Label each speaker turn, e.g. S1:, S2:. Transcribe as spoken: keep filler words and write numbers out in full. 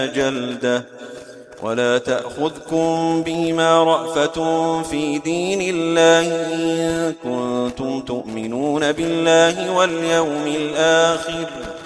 S1: جلدة ولا تأخذكم بهما رأفة في دين الله إن كنتم تؤمنون بالله واليوم الآخر